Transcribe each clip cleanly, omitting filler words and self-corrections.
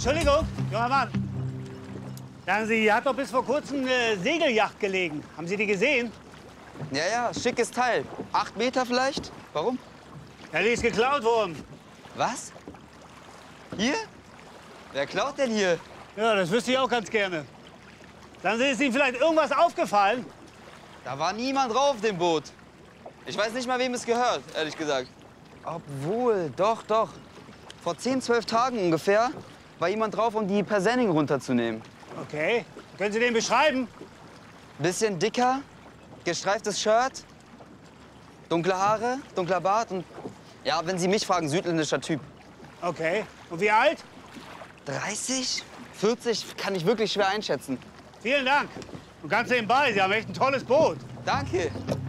Entschuldigung, junger Mann. Sagen Sie, hier hat doch bis vor kurzem eine Segelyacht gelegen. Haben Sie die gesehen? Ja, ja, schickes Teil. 8 Meter vielleicht? Warum? Ja, die ist geklaut worden. Was? Hier? Wer klaut denn hier? Ja, das wüsste ich auch ganz gerne. Sagen Sie, ist Ihnen vielleicht irgendwas aufgefallen? Da war niemand drauf auf dem Boot. Ich weiß nicht mal, wem es gehört, ehrlich gesagt. Obwohl, doch. Vor 10, 12 Tagen ungefähr war jemand drauf, um die Persenning runterzunehmen. Okay. Können Sie den beschreiben? Bisschen dicker, gestreiftes Shirt, dunkle Haare, dunkler Bart und, ja, wenn Sie mich fragen, südländischer Typ. Okay. Und wie alt? 30, 40 kann ich wirklich schwer einschätzen. Vielen Dank. Und ganz nebenbei, Sie haben echt ein tolles Boot. Danke.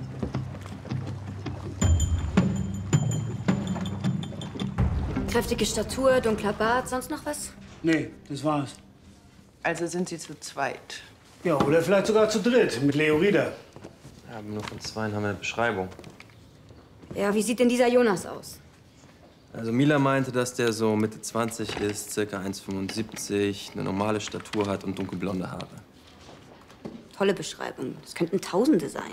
Kräftige Statur, dunkler Bart, sonst noch was? Nee, das war's. Also sind Sie zu zweit? Ja, oder vielleicht sogar zu dritt mit Leo Rieder. Ja, nur von zweien haben wir eine Beschreibung. Ja, wie sieht denn dieser Jonas aus? Also Mila meinte, dass der so Mitte 20 ist, circa 1,75, eine normale Statur hat und dunkelblonde Haare. Tolle Beschreibung. Das könnten Tausende sein.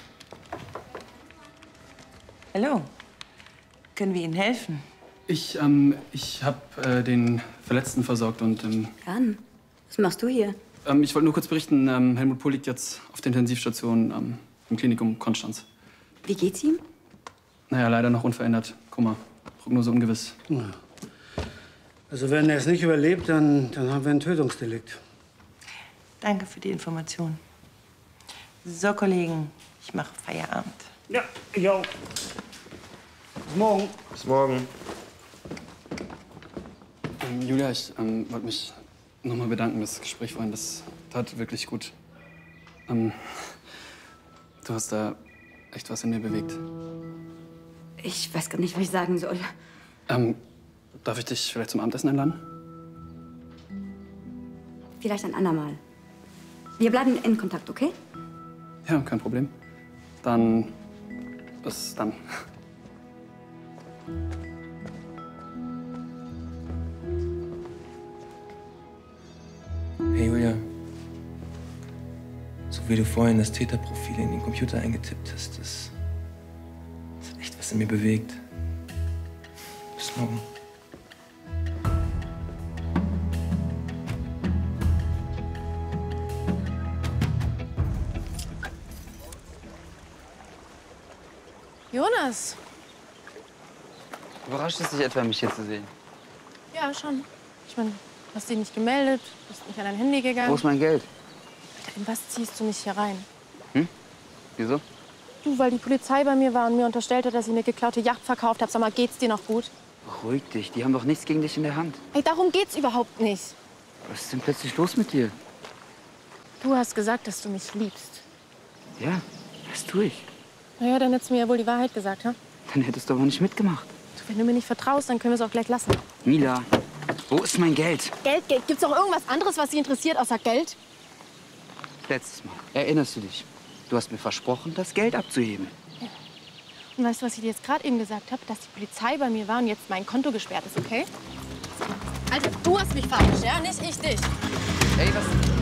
Hallo. Können wir Ihnen helfen? Ich habe den Verletzten versorgt und Jan, was machst du hier? ich wollte nur kurz berichten, Helmut Pohl liegt jetzt auf der Intensivstation im Klinikum Konstanz. Wie geht's ihm? Naja, leider noch unverändert. Koma. Prognose ungewiss. Ja. Also wenn er es nicht überlebt, dann haben wir ein Tötungsdelikt. Danke für die Information. So, Kollegen, ich mache Feierabend. Ja, jo. Bis morgen. Bis morgen. Julia, ich wollte mich noch mal bedanken. Das Gespräch vorhin, das tat wirklich gut. Du hast da echt was in mir bewegt. Ich weiß gar nicht, was ich sagen soll. Darf ich dich vielleicht zum Abendessen einladen? Vielleicht ein andermal. Wir bleiben in Kontakt, okay? Ja, kein Problem. Dann bis dann. Hey Julia, so wie du vorhin das Täterprofil in den Computer eingetippt hast, das hat echt was in mir bewegt. Bis morgen. Jonas. Überrascht es dich etwa, mich hier zu sehen? Ja, schon. Ich meine, du hast dich nicht gemeldet, bist nicht an dein Handy gegangen. Wo ist mein Geld? In was ziehst du mich hier rein? Wieso? Du, weil die Polizei bei mir war und mir unterstellt hat, dass ich eine geklaute Yacht verkauft habe. Sag mal, geht's dir noch gut? Beruhig dich, die haben doch nichts gegen dich in der Hand. Ey, darum geht's überhaupt nicht. Was ist denn plötzlich los mit dir? Du hast gesagt, dass du mich liebst. Ja, das tue ich. Naja, dann hättest du mir ja wohl die Wahrheit gesagt, ha? Dann hättest du aber nicht mitgemacht. Du, wenn du mir nicht vertraust, dann können wir es auch gleich lassen. Mila, wo ist mein Geld? Geld. Gibt's auch irgendwas anderes, was Sie interessiert, außer Geld? Letztes Mal. Erinnerst du dich? Du hast mir versprochen, das Geld abzuheben. Ja. Und weißt du, was ich dir jetzt gerade eben gesagt habe? Dass die Polizei bei mir war und jetzt mein Konto gesperrt ist, okay? Also, du hast mich verarscht, ja? Nicht ich dich. Ey, was?